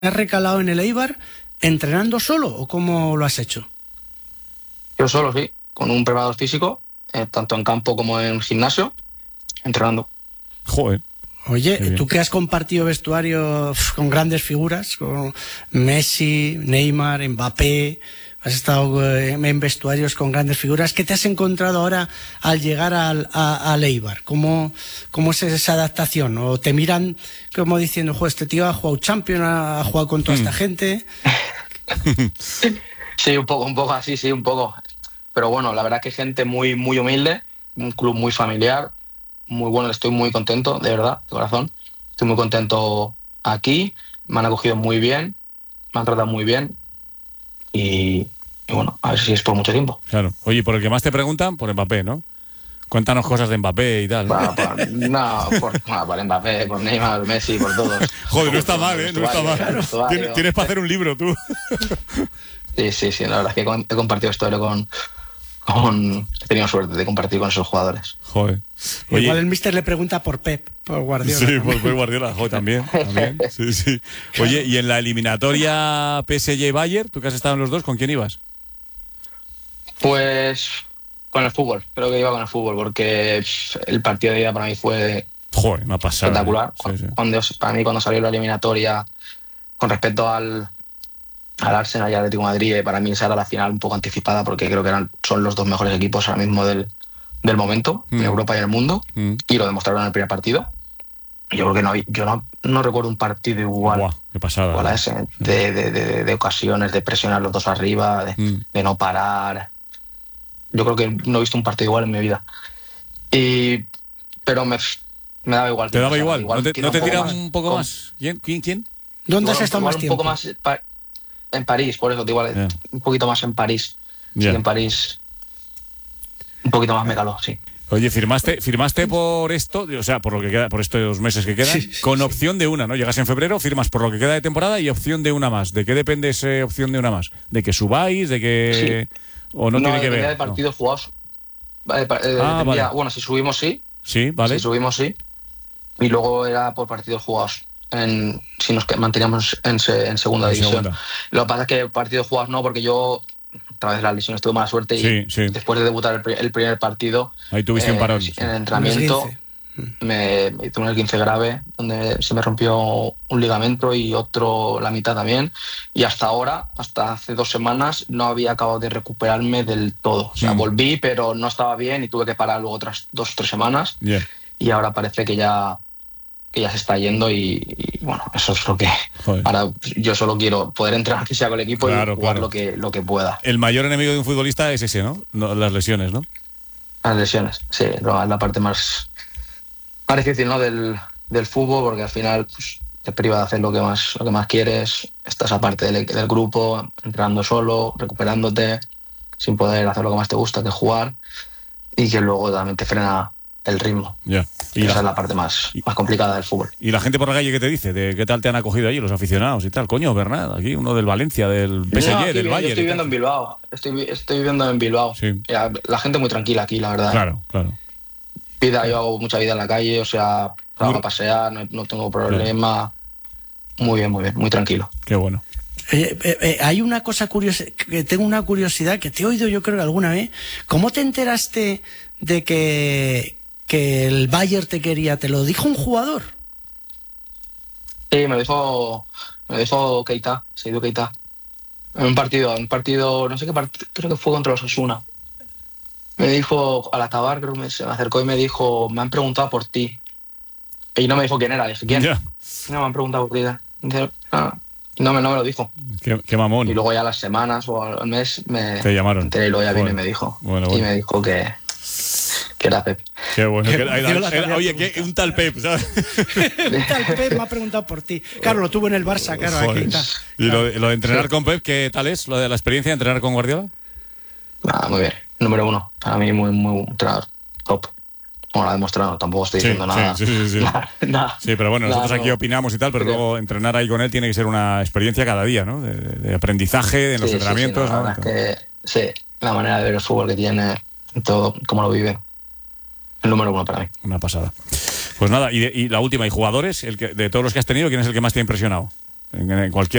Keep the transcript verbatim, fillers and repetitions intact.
¿Has recalado en el Eibar entrenando solo o cómo lo has hecho? Yo solo, sí, con un preparador físico, eh, tanto en campo como en gimnasio, entrenando. Joder. Oye, tú que has compartido vestuario con grandes figuras, con Messi, Neymar, Mbappé, has estado en vestuarios con grandes figuras, ¿qué te has encontrado ahora al llegar al, a, al Eibar? ¿Cómo, ¿Cómo es esa adaptación? ¿O te miran como diciendo, joder, este tío ha jugado Champions, ha jugado con toda esta gente? Sí, un poco, un poco así, sí, un poco. Pero bueno, la verdad que gente muy, muy humilde, un club muy familiar, muy bueno, estoy muy contento, de verdad, de corazón. Estoy muy contento aquí, me han acogido muy bien, me han tratado muy bien y, y bueno, a ver si es por mucho tiempo. Claro. Oye, por el que más te preguntan, por Mbappé, ¿no? Cuéntanos cosas de Mbappé y tal. ¿no? Por, por, no, por, no, por Mbappé, por Neymar, Messi, por todos. Joder, no está mal, ¿eh? No está mal. Claro. Tienes, tienes para hacer un libro, tú. Sí, sí, sí, la verdad es que he compartido esto con... Con, he tenido suerte de compartir con esos jugadores. Joder. Oye, igual el míster le pregunta por Pep, por Guardiola. Sí, también. por Pep Guardiola, joder, también, también. Sí, sí. Oye, y en la eliminatoria P S G-Bayern, tú que has estado en los dos, ¿con quién ibas? Pues con el fútbol, creo que iba con el fútbol, porque el partido de ida para mí fue Joder, una pasada. espectacular. Sí, sí. Cuando, para mí cuando salió la eliminatoria con respecto al al Arsenal y al Atlético de Madrid, para mí esa era la final un poco anticipada, porque creo que eran, son los dos mejores equipos ahora mismo del, del momento, mm. en Europa y en el mundo, mm. y lo demostraron en el primer partido. Yo creo que no, yo no, no recuerdo un partido igual, Buah, qué pasada, igual ¿no? a ese, de, de, de, de ocasiones, de presionar los dos arriba, de, mm. de no parar. Yo creo que no he visto un partido igual en mi vida. Y, pero me, me daba igual. ¿Te daba igual? igual ¿No te, ¿no te tira un poco con, más? ¿Quién? ¿Quién? ¿Quién? ¿Dónde has estado más un tiempo? Poco más, pa, en París, por eso, igual, yeah. un poquito más en París. Yeah. Sí, en París un poquito más me caló, sí. Oye, firmaste firmaste por esto, o sea, por lo que queda, por estos meses que quedan, sí, sí, con sí. opción de una, ¿no? Llegas en febrero, firmas por lo que queda de temporada y opción de una más. ¿De qué depende esa opción de una más? ¿De que subáis? ¿De que sí. o no, no tiene que ver? de partidos no. jugados. Vale, eh, ah, vale. Bueno, si subimos sí. Sí, vale. Si subimos sí. Y luego era por partidos jugados. En, si nos manteníamos en, en segunda en división. Segunda. Lo que pasa es que partidos jugados no, porque yo a través de las lesiones tuve mala suerte y sí, sí. después de debutar el, el primer partido ahí tuviste eh, un parón en el entrenamiento me, me tuve un esguince grave donde se me rompió un ligamento y otro la mitad también, y hasta ahora, hasta hace dos semanas no había acabado de recuperarme del todo, o sea, mm. volví pero no estaba bien y tuve que parar luego otras dos o tres semanas yeah. y ahora parece que ya que ya se está yendo y, y bueno, eso es lo que Joder. Ahora yo solo quiero poder entrenar que sea con el equipo claro, y jugar claro. lo que lo que pueda. El mayor enemigo de un futbolista es ese, ¿no? no las lesiones, ¿no? Las lesiones, sí, no, es la parte más, más difícil, ¿no? del, del fútbol, porque al final pues, te priva de hacer lo que más lo que más quieres, estás aparte del, del grupo, entrenando solo, recuperándote, sin poder hacer lo que más te gusta, que es jugar, y que luego también te frena el ritmo. Yeah. Y esa la, es la parte más, y, más complicada del fútbol. ¿Y la gente por la calle qué te dice? ¿De qué tal te han acogido allí los aficionados y tal? Coño, Bernat, aquí uno del Valencia, del P S G, no, aquí, del Bayern. Yo estoy viviendo en Bilbao. Estoy, estoy viviendo en Bilbao. Sí. La, la gente muy tranquila aquí, la verdad. Claro, claro. Vida, yo hago mucha vida en la calle, o sea, salgo a pasear, no, no tengo problema. Claro. Muy bien, muy bien, muy tranquilo. Qué bueno. Eh, eh, eh, hay una cosa curiosa, que tengo una curiosidad que te he oído yo creo que alguna vez. ¿Cómo te enteraste de que que el Bayern te quería? ¿Te lo dijo un jugador? Sí, me lo dijo, me lo dijo Keita, Seydou Keita. En un partido, en un partido, no sé qué partido, creo que fue contra los Osasuna. Me dijo, al Atabar, creo que se me acercó y me dijo, me han preguntado por ti. Y no me dijo quién era, dije, ¿quién? Yeah. No, me han preguntado por ti. Dice, ah. No, me, no me lo dijo. Qué, qué mamón. Y luego ya las semanas o al mes me te llamaron. Enteré, y luego ya vino y me dijo. Bueno, bueno. Y me dijo que, que era Pep. Qué bueno. Qué que bueno, era, yo la era, oye, ¿qué, un tal Pep, ¿sabes? Un tal Pep me ha preguntado por ti. Claro, lo tuvo en el Barça, claro. Aquí está. ¿Y lo, lo de entrenar sí. con Pep, qué tal es? ¿Lo de la experiencia de entrenar con Guardiola? Ah, muy bien. Número uno. Para mí, muy, muy entrenador. Top. Bueno, lo ha demostrado, tampoco estoy diciendo sí, nada. Sí, sí, sí. Nada, nada, sí, pero bueno, nosotros nada, aquí no. opinamos y tal, pero sí, luego entrenar ahí con él tiene que ser una experiencia cada día, ¿no? De, de aprendizaje, de los sí, entrenamientos. Sí, sí, no, ¿no? La verdad es que, sí, la manera de ver el fútbol que tiene, todo, cómo lo vive. El número uno para mí. Una pasada. Pues nada, y, de, y la última, ¿y jugadores? El que, de todos los que has tenido, ¿quién es el que más te ha impresionado? en, en cualquier